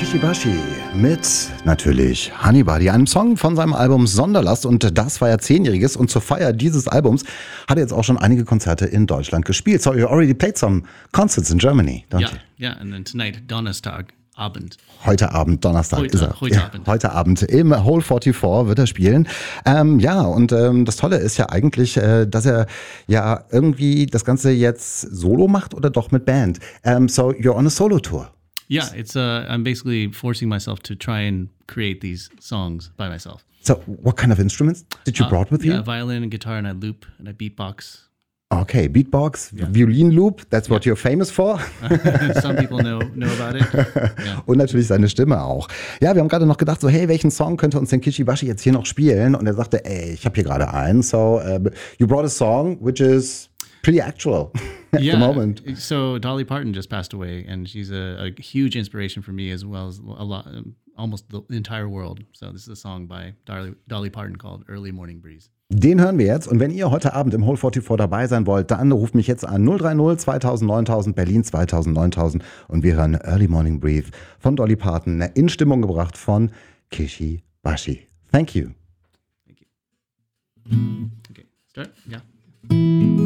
Kishibashi mit natürlich Honey Buddy, einem Song von seinem Album Sonderlast, und das war ja 10-jähriges, und zur Feier dieses Albums hat er jetzt auch schon einige Konzerte in Deutschland gespielt. So you already played some concerts in Germany, don't you? Yeah, and then tonight, Donnerstagabend. Heute Abend, Donnerstag ist er. Abend. Heute Abend im Hole 44 wird er spielen. Das Tolle ist ja eigentlich, dass er ja irgendwie das Ganze jetzt solo macht oder doch mit Band. So you're on a solo tour. Yeah, it's I'm basically forcing myself to try and create these songs by myself. So what kind of instruments did you brought with you? Yeah, violin and guitar, and I loop and I beatbox. Okay, Beatbox, Violin Loop, that's what you're famous for. Some people know about it. Yeah. Und natürlich seine Stimme auch. Ja, wir haben gerade noch gedacht, so hey, welchen Song könnte uns denn Kishibashi jetzt hier noch spielen? Und er sagte, ich habe hier gerade einen. So you brought a song which is pretty actual at the moment. So Dolly Parton just passed away, and she's a huge inspiration for me, as well as a lot, almost the entire world. So this is a song by Dolly Parton called Early Morning Breeze. Den hören wir jetzt, und wenn ihr heute Abend im Hole 44 dabei sein wollt, dann ruft mich jetzt an 030 2000 9000 Berlin 2000 9000 und wir hören Early Morning Breathe von Dolly Parton, in Stimmung gebracht von Kishibashi. Thank you. Thank you. Okay, start? Yeah.